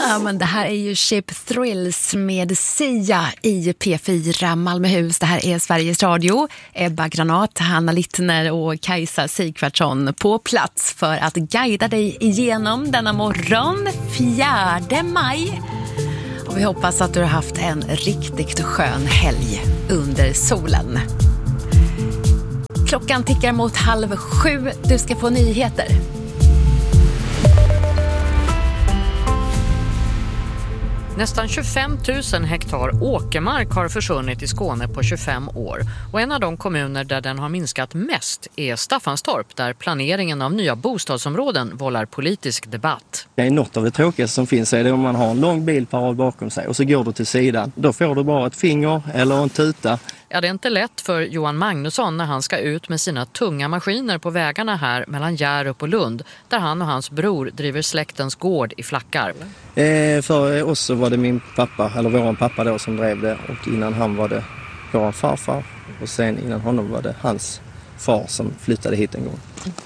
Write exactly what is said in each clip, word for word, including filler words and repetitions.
Ja, men det här är ju Ship Thrills med Sia i P fyra Malmöhus. Det här är Sveriges Radio. Ebba Granat, Hanna Littner och Kajsa Sigvardsson på plats för att guida dig igenom denna morgon, fjärde maj. Och vi hoppas att du har haft en riktigt skön helg under solen. Klockan tickar mot halv sju. Du ska få nyheter. Nästan tjugofem tusen hektar åkermark har försvunnit i Skåne på tjugofem år. Och en av de kommuner där den har minskat mest är Staffanstorp, där planeringen av nya bostadsområden vållar politisk debatt. Det är något av det tråkigaste som finns, är det om man har en lång bilparad bakom sig och så går du till sidan. Då får du bara ett finger eller en tuta. Ja, det är inte lätt för Johan Magnusson när han ska ut med sina tunga maskiner på vägarna här mellan Hjärup och Lund, där han och hans bror driver släktens gård i Flackarp. Eh, för oss så var det min pappa, eller våran pappa då, som drev det, och innan han var det våran farfar och sen innan honom var det hans far som flyttade hit en gång.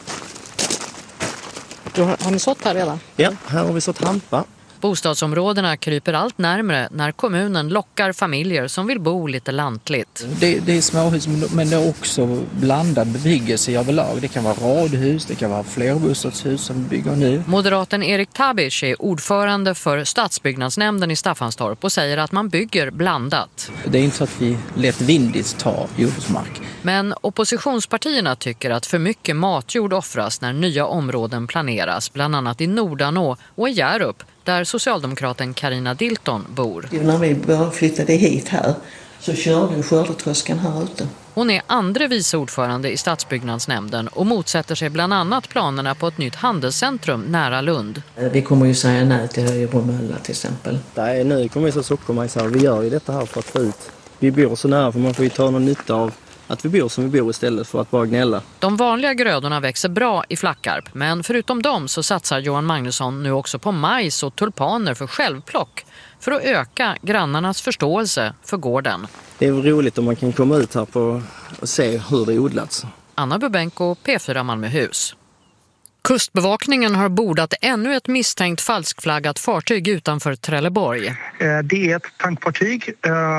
Då har, har ni sått här redan? Ja, här har vi sått hampa. Bostadsområdena kryper allt närmare när kommunen lockar familjer som vill bo lite lantligt. Det, det är småhus, men det är också blandad bebyggelse överlag. Det kan vara radhus, det kan vara flerbostadshus som vi bygger nu. Moderaten Erik Tabic är ordförande för stadsbyggnadsnämnden i Staffanstorp och säger att man bygger blandat. Det är inte så att vi lätt vindigt tar jordbruksmark. Men oppositionspartierna tycker att för mycket matjord offras när nya områden planeras, bland annat i Nordanå och i Hjärup, där socialdemokraten Carina Dilton bor. När vi flyttade hit här så körde skördetröskan här ute. Hon är andre vice ordförande i stadsbyggnadsnämnden och motsätter sig bland annat planerna på ett nytt handelscentrum nära Lund. Vi kommer ju säga nej till Höjebromölla till exempel. Nej, nu kommer vi så sockermajsar. Vi gör ju detta här för att få ut. Vi bor så nära, för man får ju ta någon nytta av att vi bor som vi bor istället för att bara gnälla. De vanliga grödorna växer bra i Flackarp, men förutom dem så satsar Johan Magnusson nu också på majs och tulpaner för självplock för att öka grannarnas förståelse för gården. Det är roligt om man kan komma ut här på och se hur det odlats. Anna Bubenko, P fyra Malmöhus. Kustbevakningen har bordat ännu ett misstänkt falskflaggat fartyg utanför Trelleborg. Det är ett tankfartyg,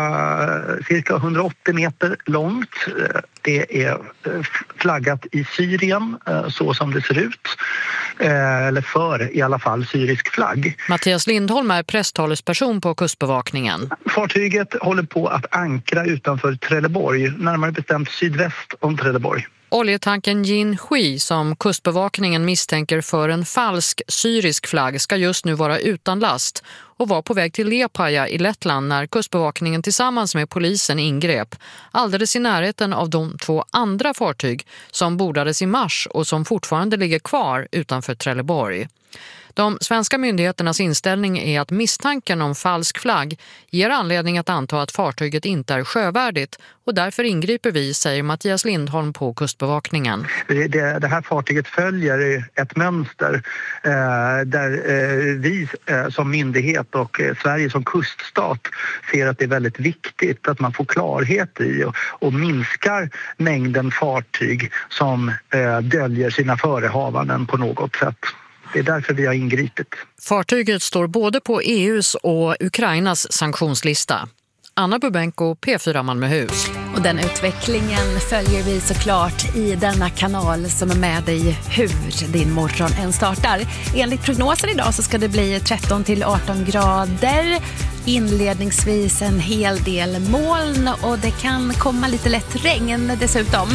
cirka hundraåttio meter långt. Det är flaggat i Syrien, så som det ser ut. Eller för i alla fall syrisk flagg. Mattias Lindholm är presstalesperson på Kustbevakningen. Fartyget håller på att ankra utanför Trelleborg, närmare bestämt sydväst om Trelleborg. Oljetanken Jin Hui, som Kustbevakningen misstänker för en falsk syrisk flagg, ska just nu vara utan last och var på väg till Liepaja i Lettland när Kustbevakningen tillsammans med polisen ingrep, alldeles i närheten av de två andra fartyg som bordades i mars och som fortfarande ligger kvar utanför Trelleborg. De svenska myndigheternas inställning är att misstanken om falsk flagg ger anledning att anta att fartyget inte är sjövärdigt, och därför ingriper vi, säger Mattias Lindholm på Kustbevakningen. Det, det, det här fartyget följer ett mönster eh, där eh, vi eh, som myndighet och eh, Sverige som kuststat ser att det är väldigt viktigt att man får klarhet i och, och minskar mängden fartyg som eh, döljer sina förehavanden på något sätt. Det är därför vi har ingripit. Fartyget står både på E U:s och Ukrainas sanktionslista. Anna Bubenko, P fyra Malmöhus. Och den utvecklingen följer vi såklart i denna kanal som är med dig hur din morgon än startar. Enligt prognosen idag så ska det bli tretton till arton grader. Inledningsvis en hel del moln och det kan komma lite lätt regn dessutom.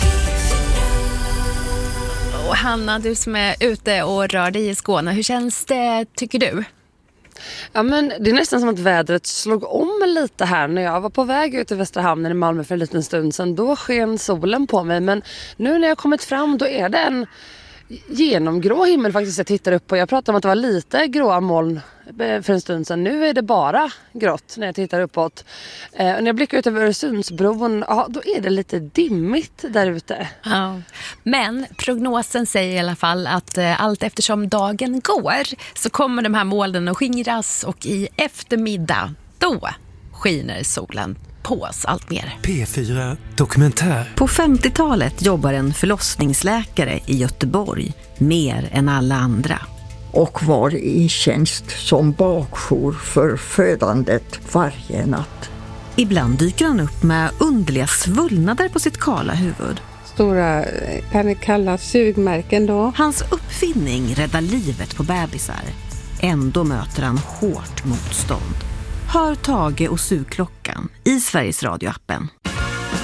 Och Hanna, du som är ute och rör dig i Skåne, hur känns det tycker du? Ja, men det är nästan som att vädret slog om lite här när jag var på väg ut i Västra hamnen i Malmö för en liten stund sedan. Då sken solen på mig, men nu när jag kommit fram då är det en genomgrå himmel faktiskt jag tittar upp på. Jag pratade om att det var lite gråa moln för en stund sedan. Nu är det bara grått när jag tittar uppåt. Eh, när jag blickar ut över Öresundsbron, ja, då är det lite dimmigt där ute. Ja. Men prognosen säger i alla fall att eh, allt eftersom dagen går så kommer de här molnen att skingras och i eftermiddag då skiner solen på oss allt mer. P fyra Dokumentär. På femtiotalet jobbar en förlossningsläkare i Göteborg mer än alla andra. och var i tjänst som bakjour för födandet varje natt. Ibland dyker han upp med underliga svullnader på sitt kala huvud. Stora, kan det kallas sugmärken då? Hans uppfinning räddar livet på bebisar. Ändå möter han hårt motstånd. Hör Tage och sugklockan i Sveriges Radio-appen.